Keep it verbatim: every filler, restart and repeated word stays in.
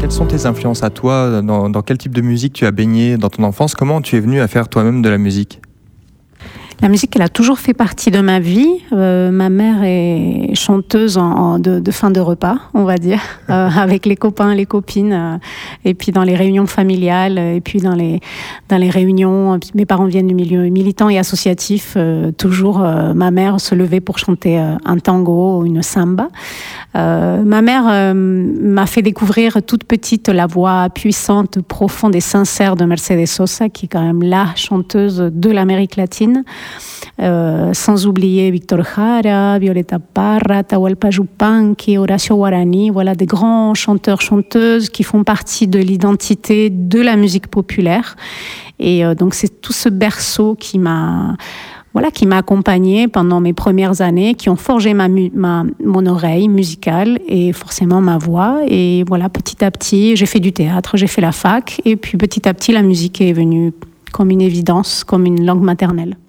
quelles sont tes influences à toi? Dans, dans quel type de musique tu as baigné dans ton enfance? Comment tu es venu à faire toi-même de la musique? La musique, elle a toujours fait partie de ma vie. Euh, ma mère est chanteuse en, en de, de fin de repas, on va dire, euh, avec les copains, les copines, euh, et puis dans les réunions familiales, et puis dans les, dans les réunions. Mes parents viennent du milieu militant et associatif. Euh, toujours, euh, ma mère se levait pour chanter euh, un tango ou une samba. Euh, ma mère euh, m'a fait découvrir toute petite la voix puissante, profonde et sincère de Mercedes Sosa, qui est quand même la chanteuse de l'Amérique latine. Euh, sans oublier Víctor Jara, Violeta Parra, Atahualpa Yupanqui, Horacio Guarani, voilà des grands chanteurs, chanteuses qui font partie de l'identité de la musique populaire. Et euh, donc c'est tout ce berceau qui m'a, voilà, qui m'a accompagnée pendant mes premières années, qui ont forgé ma, ma, mon oreille musicale et forcément ma voix. Et voilà, petit à petit, j'ai fait du théâtre, j'ai fait la fac, et puis petit à petit, la musique est venue comme une évidence, comme une langue maternelle.